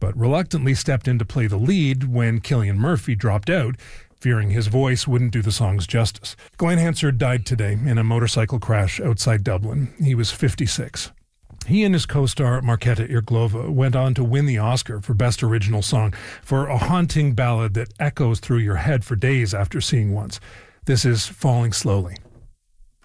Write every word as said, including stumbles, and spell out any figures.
but reluctantly stepped in to play the lead when Cillian Murphy dropped out, fearing his voice wouldn't do the songs justice. Glen Hansard died today in a motorcycle crash outside Dublin. He was fifty-six. He and his co-star Marketa Irglova went on to win the Oscar for Best Original Song for a haunting ballad that echoes through your head for days after seeing once. This is Falling Slowly.